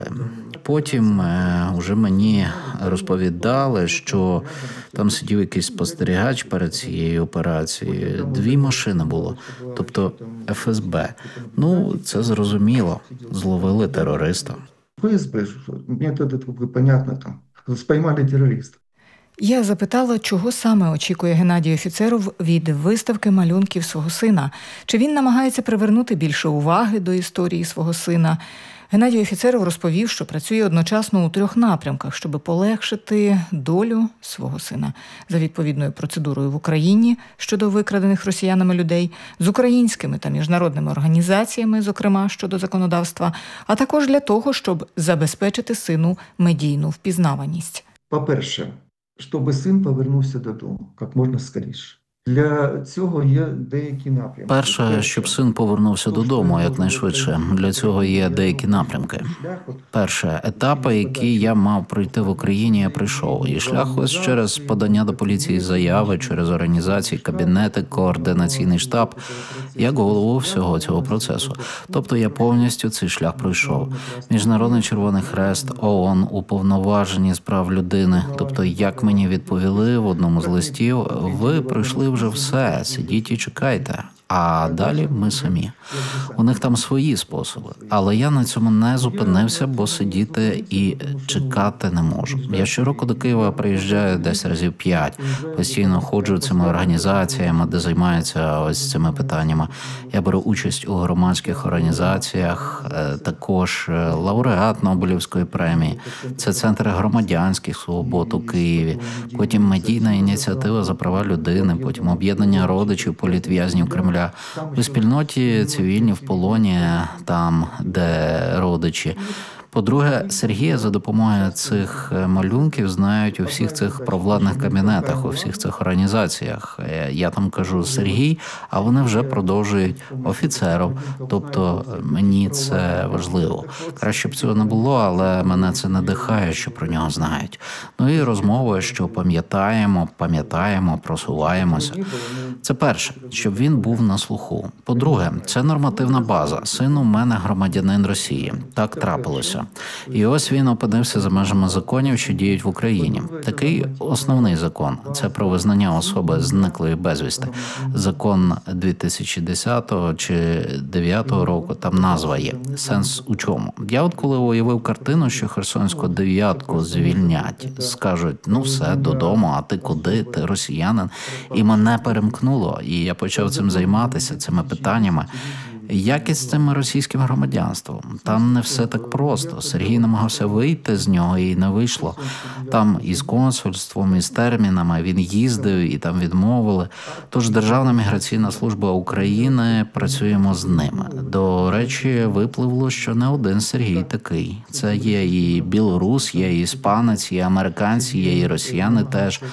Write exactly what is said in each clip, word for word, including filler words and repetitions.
Потім вже мені розповідали, що там сидів якийсь спостерігач перед цією операцією. Дві машини було, тобто еф ес бе. Ну, це зрозуміло. Зловили терориста. еф ес бе, мені це понятно, там, спіймали терориста. Я запитала, чого саме очікує Геннадій Офіцеров від виставки малюнків свого сина. Чи він намагається привернути більше уваги до історії свого сина? Геннадій Офіцеров розповів, що працює одночасно у трьох напрямках, щоб полегшити долю свого сина. За відповідною процедурою в Україні щодо викрадених росіянами людей, з українськими та міжнародними організаціями, зокрема щодо законодавства, а також для того, щоб забезпечити сину медійну впізнаваність. По-перше, щоб син повернувся додому, як можна скоріше. Для цього є деякі напрямки. Перше, щоб син повернувся додому якнайшвидше. Для цього є деякі напрямки. Перше, етапи, які я мав пройти в Україні, я пройшов. І шлях ось через подання до поліції заяви, через організації, кабінети, координаційний штаб, як голову всього цього процесу. Тобто я повністю цей шлях пройшов. Міжнародний Червоний Хрест, ООН, уповноважені з прав людини. Тобто, як мені відповіли в одному з листів, ви пройшли вже все, сидіть і чекайте. А далі ми самі. У них там свої способи. Але я на цьому не зупинився, бо сидіти і чекати не можу. Я щороку до Києва приїжджаю десь разів п'ять. Постійно ходжу цими організаціями, де займаються ось цими питаннями. Я беру участь у громадських організаціях, також лауреат Нобелівської премії. Це Центр громадянських свобод у Києві. Потім медійна ініціатива за права людини, потім об'єднання родичів політв'язнів Кремля. У спільноті цивільні в полоні, там, де родичі. По-друге, Сергія за допомогою цих малюнків знають у всіх цих провладних кабінетах, у всіх цих організаціях. Я там кажу Сергій, а вони вже продовжують Офіцеров. Тобто мені це важливо. Краще б цього не було, але мене це надихає, що про нього знають. Ну і розмови, що пам'ятаємо, пам'ятаємо, просуваємося. Це перше, щоб він був на слуху. По-друге, це нормативна база. Син у мене громадянин Росії. Так трапилося. І ось він опинився за межами законів, що діють в Україні. Такий основний закон – це про визнання особи зниклої безвісти. Закон дві тисячі десятого чи дев'ятого року, там назва є. Сенс у чому? Я от коли уявив картину, що Херсонську дев'ятку звільнять, скажуть, ну все, додому, а ти куди, ти росіянин. І мене перемкнуло, і я почав цим займатися, цими питаннями. Як із цим російським громадянством? Там не все так просто. Сергій намагався вийти з нього і не вийшло. Там із консульством, із термінами він їздив і там відмовили. Тож Державна міграційна служба України, працюємо з ними. До речі, випливло, що не один Сергій такий. Це є і білорус, є і іспанець, є американці, є і росіяни теж.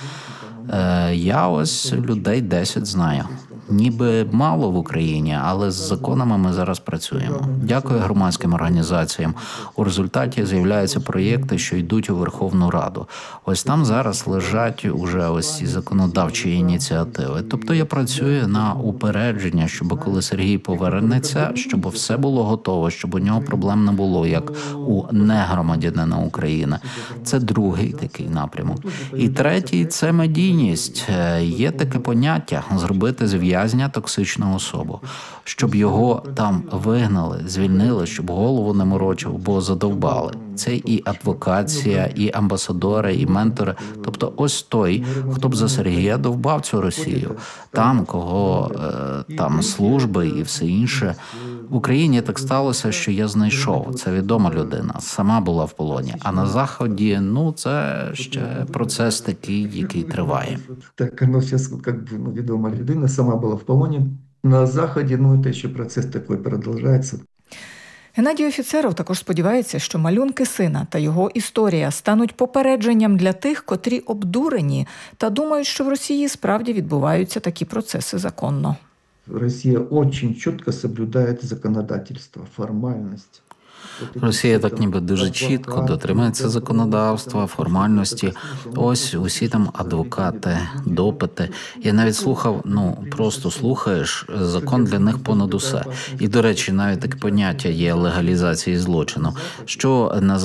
Е, я ось людей десять знаю. Ніби мало в Україні, але з законами ми зараз працюємо. Дякую громадським організаціям. У результаті з'являються проєкти, що йдуть у Верховну Раду. Ось там зараз лежать уже ось ці законодавчі ініціативи. Тобто я працюю на упередження, щоб коли Сергій повернеться, щоб все було готово, щоб у нього проблем не було, як у негромадянина України. Це другий такий напрямок. І третій – це медійність. Є таке поняття – зробити зв'язок в'язня токсичну особу, щоб його там вигнали, звільнили, щоб голову не морочив, бо задовбали. Це і адвокація, і амбасадори, і ментори. Тобто ось той, хто б за Сергія довбав цю Росію. Там, кого е, там служби і все інше. В Україні так сталося, що я знайшов. Це відома людина, сама була в полоні. А на Заході, ну, це ще процес такий, який триває. Так, ну, зараз, як би, відома людина, сама була в полоні. На Заході, ну, це ще процес такий продовжується. Геннадій Офіцеров також сподівається, що малюнки сина та його історія стануть попередженням для тих, котрі обдурені та думають, що в Росії справді відбуваються такі процеси законно. Росія дуже чітко соблюдає законодавство, формальність. Росія так ніби дуже чітко дотримується законодавства, формальності. Ось усі там адвокати, допити. Я навіть слухав, ну, просто слухаєш, закон для них понад усе. І, до речі, навіть таке поняття є легалізації злочину, що на